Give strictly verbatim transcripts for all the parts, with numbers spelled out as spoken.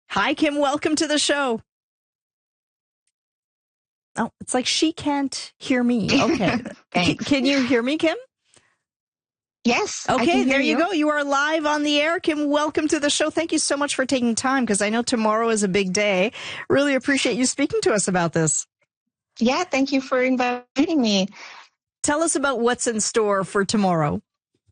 Hi, Kim. Welcome to the show. Oh, it's like she can't hear me. Okay. can, can you hear me, Kim? Yes. Okay, there you, you go. You are live on the air. Kim, welcome to the show. Thank you so much for taking time because I know tomorrow is a big day. Really appreciate you speaking to us about this. Yeah, thank you for inviting me. Tell us about what's in store for tomorrow.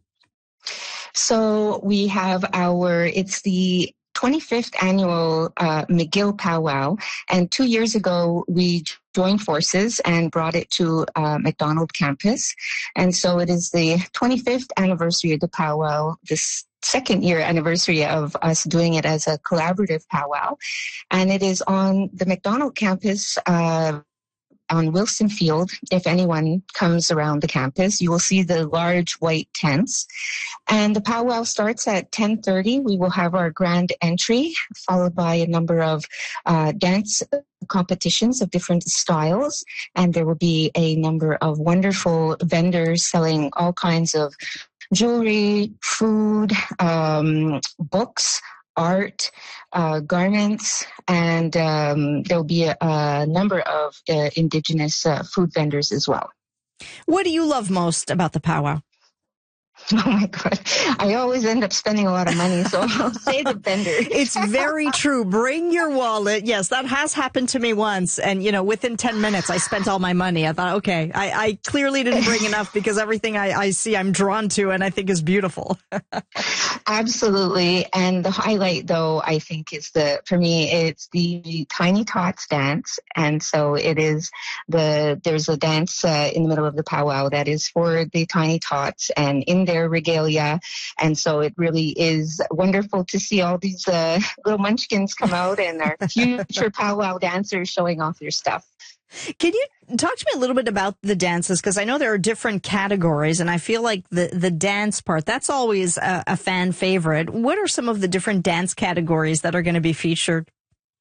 So we have our, it's the twenty-fifth annual uh, McGill Powwow. And two years ago, we joined forces and brought it to uh, McDonald campus. And so it is the twenty-fifth anniversary of the powwow, this second year anniversary of us doing it as a collaborative powwow. And it is on the McDonald campus, uh, on Wilson Field. If anyone comes around the campus, you will see the large white tents. And the powwow starts at ten thirty. We will have our grand entry, followed by a number of uh, dance competitions of different styles. And there will be a number of wonderful vendors selling all kinds of jewelry, food, um, books, art, uh, garments, and um, there'll be a, a number of uh, indigenous uh, food vendors as well. What do you love most about the powwow? Oh my God. I always end up spending a lot of money, so I'll say the vendor. It's very true. Bring your wallet. Yes, that has happened to me once. And, you know, within ten minutes, I spent all my money. I thought, okay, I, I clearly didn't bring enough because everything I, I see I'm drawn to and I think is beautiful. Absolutely. And the highlight, though, I think is the, for me, it's the Tiny Tots dance. And so it is the, there's a dance uh, in the middle of the powwow that is for the Tiny Tots and in their regalia. And so it really is wonderful to see all these uh, little munchkins come out and our future powwow dancers showing off their stuff. Can you talk to me a little bit about the dances? Because I know there are different categories, and I feel like the, the dance part, that's always a, a fan favorite. What are some of the different dance categories that are going to be featured?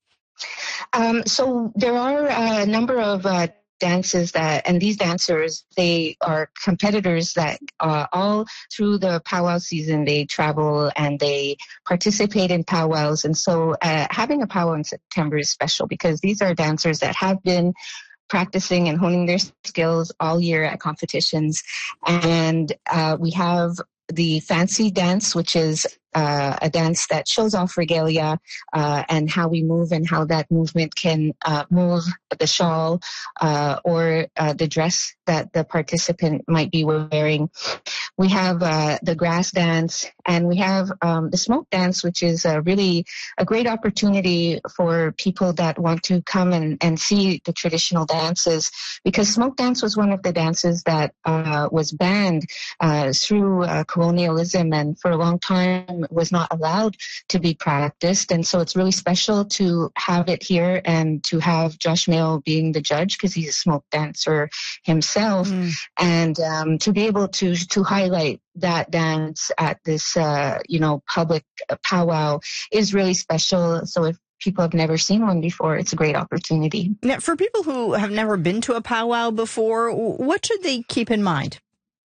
Um, so there are a number of uh, dances that, and these dancers, they are competitors that uh, all through the powwow season, they travel and they participate in powwows. And so uh, having a powwow in September is special because these are dancers that have been practicing and honing their skills all year at competitions. And uh, we have the fancy dance, which is uh, a dance that shows off regalia uh, and how we move and how that movement can uh, move the shawl uh, or uh, the dress that the participant might be wearing. We have uh, the grass dance, and we have um, the smoke dance, which is uh, really a great opportunity for people that want to come and, and see the traditional dances, because smoke dance was one of the dances that uh, was banned uh, through uh, colonialism, and for a long time was not allowed to be practiced. And so it's really special to have it here and to have Josh Mayo being the judge, because he's a smoke dancer himself, mm. and um, to be able to to highlight that dance at this uh, you know public powwow is really special. So if people have never seen one before, it's a great opportunity. Now, for people who have never been to a powwow before, what should they keep in mind?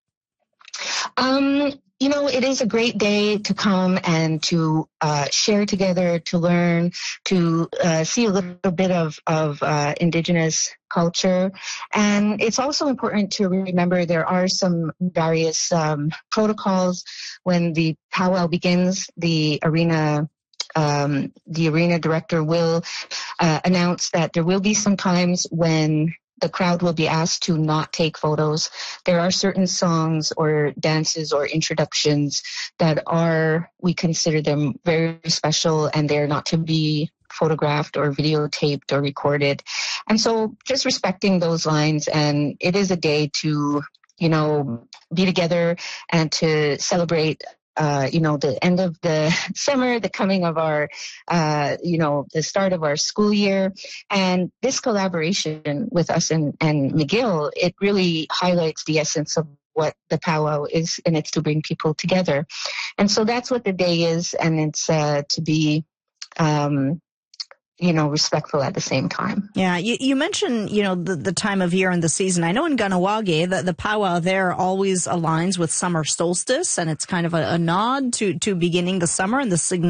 Um, you know, it is a great day to come and to uh, share together, to learn, to uh, see a little bit of, of uh, Indigenous culture. And it's also important to remember there are some various um, protocols when the powwow begins. The arena um, the arena director will uh, announce that there will be some times when the crowd will be asked to not take photos. There are certain songs or dances or introductions that are, we consider them very special, and they're not to be photographed or videotaped or recorded. And so just respecting those lines, and it is a day to, you know, be together and to celebrate Uh, you know, the end of the summer, the coming of our, uh, you know, the start of our school year. And this collaboration with us and, and McGill, it really highlights the essence of what the powwow is, and it's to bring people together. And so that's what the day is, and it's uh, to be um, you know, respectful at the same time. Yeah, you, you mentioned, you know, the, the time of year and the season. I know in Kahnawake, the, the powwow there always aligns with summer solstice, and it's kind of a, a nod to, to beginning the summer and the significance